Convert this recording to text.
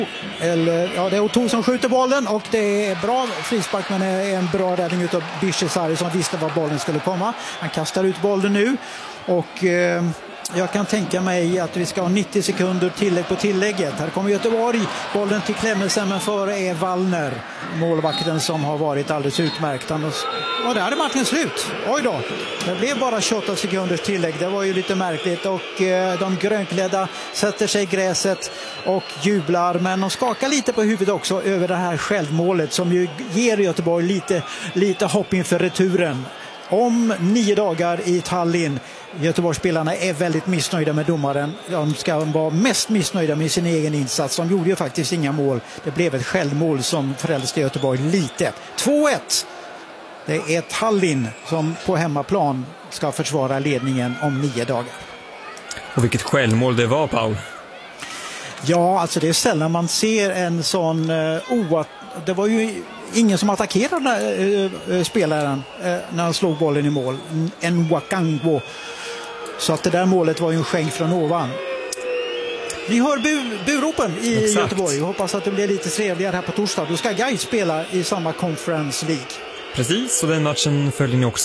Det är Otto som skjuter bollen och det är bra frispark, men en bra räddning utav Bishesari som visste var bollen skulle komma. Han kastar ut bollen nu och jag kan tänka mig att vi ska ha 90 sekunder tillägg på tillägget. Här kommer Göteborg, bollen till Klemmensen, men före är Wallner, målvakten som har varit alldeles utmärkt. Och där är matchen slut. Oj då, det blev bara 28 sekunders tillägg. Det var ju lite märkligt och de grönklädda sätter sig i gräset och jublar, men de skakar lite på huvudet också över det här självmålet som ju ger Göteborg lite hopp inför returen. Om 9 dagar i Tallinn. Göteborgsspelarna är väldigt missnöjda med domaren. De ska vara mest missnöjda med sin egen insats. De gjorde ju faktiskt inga mål. Det blev ett självmål som frälste Göteborg lite. 2-1. Det är Tallinn som på hemmaplan ska försvara ledningen om 9 dagar. Och vilket självmål det var, Paul. Ja, alltså det är sällan man ser en sån det var ju ingen som attackerade spelaren när han slog bollen i mål. En Wakangbo. Så att det där målet var ju en skänk från ovan. Vi hör buropen i Exakt. Göteborg. Jag hoppas att det blir lite trevligare här på torsdag. Då ska Gais spela i samma Conference League. Precis, och den matchen följer ni också